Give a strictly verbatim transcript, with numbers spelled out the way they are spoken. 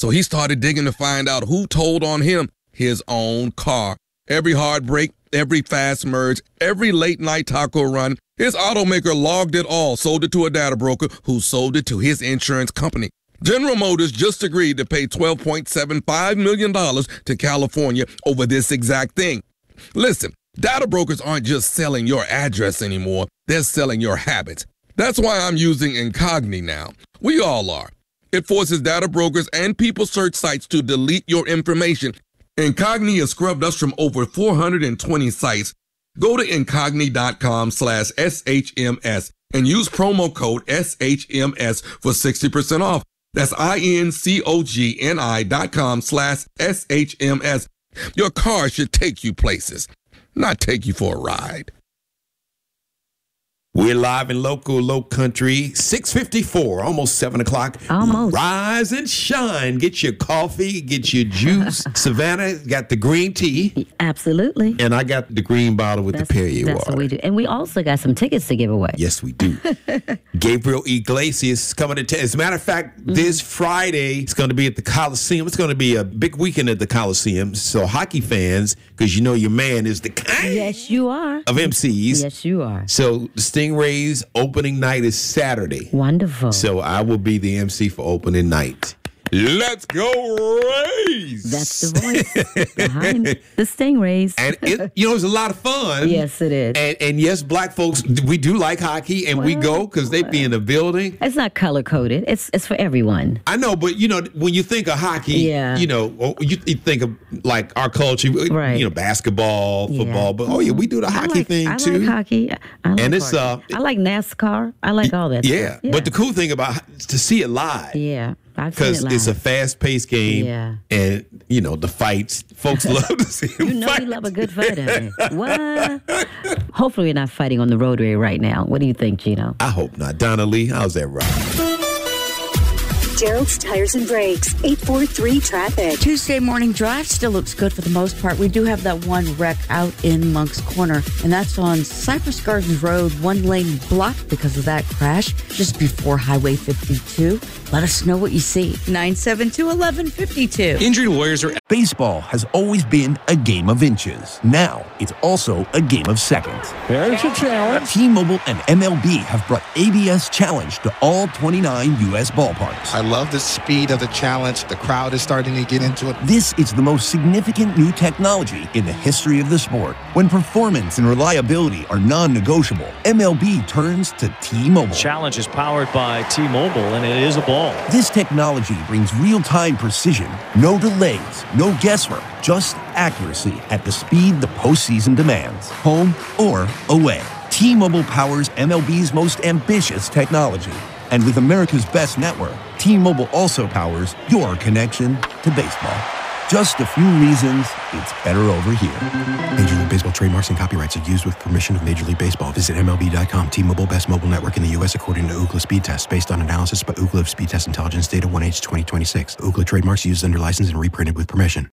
So he started digging to find out who told on him, his own car. Every hard break, every fast merge, every late night taco run, his automaker logged it all, sold it to a data broker who sold it to his insurance company. General Motors just agreed to pay twelve point seven five million dollars to California over this exact thing. Listen, data brokers aren't just selling your address anymore, they're selling your habits. That's why I'm using Incogni now. We all are. It forces data brokers and people search sites to delete your information. Incogni has scrubbed us from over four hundred twenty sites. Go to incogni.com slash SHMS and use promo code S H M S for sixty percent off. That's I-N-C-O-G-N-I dot com slash S-H-M-S. Your car should take you places, not take you for a ride. We're live in local, low country, six fifty-four, almost seven o'clock. Almost. Rise and shine. Get your coffee, get your juice. Savannah got the green tea. Absolutely. And I got the green bottle with that's, the Perrier That's water. what we do. And we also got some tickets to give away. Yes, we do. Gabriel Iglesias is coming to town. As a matter of fact, mm-hmm. this Friday, it's going to be at the Coliseum. It's going to be a big weekend at the Coliseum. So hockey fans, because you know your man is the king yes, you are. of M Cs. Yes, you are. So Stingrays opening night is Saturday. Wonderful. So I will be the M C for opening night. Let's go Rays! That's the voice behind the Stingrays. And it, you know, it's a lot of fun. Yes, it is. And, and yes, black folks, we do like hockey, and well, we go because they be in the building. It's not color coded. It's it's for everyone. I know, but you know, when you think of hockey, yeah. you know, you, you think of like our culture, right. you know, basketball, football. Yeah. But oh yeah, we do the hockey like, thing I too. I like hockey. I like and it's uh, I like NASCAR. I like all that. Yeah. yeah, but the cool thing about to see it live. Yeah. Because it it's a fast-paced game, yeah. and you know the fights. Folks love to see them You know fight. you love a good fight. Honey. What? Hopefully, we're not fighting on the rotary right now. What do you think, Gino? I hope not. Donna Lee, how's that right? Gerald's Tires and Brakes, eight four three traffic. Tuesday morning drive still looks good for the most part. We do have that one wreck out in Monk's Corner, and that's on Cypress Gardens Road, one lane blocked because of that crash just before Highway fifty-two. Let us know what you see. nine seven two, one one five two. Injury lawyers are... Baseball has always been a game of inches. Now, it's also a game of seconds. There's a challenge. T-Mobile and M L B have brought A B S Challenge to all twenty-nine U S ballparks. I love the speed of the challenge. The crowd is starting to get into it. This is the most significant new technology in the history of the sport. When performance and reliability are non-negotiable, M L B turns to T-Mobile. Challenge is powered by T-Mobile, and it is a ball. This technology brings real-time precision, no delays, no guesswork, just accuracy at the speed the postseason demands, home or away. T-Mobile powers M L B's most ambitious technology. And with America's best network, T-Mobile also powers your connection to baseball. Just a few reasons it's better over here. Major League Baseball trademarks and copyrights are used with permission of Major League Baseball. Visit M L B dot com. T-Mobile, best mobile network in the U S according to Ookla Speed Test, based on analysis by Ookla of Speed Test Intelligence Data one H twenty twenty-six. Ookla trademarks used under license and reprinted with permission.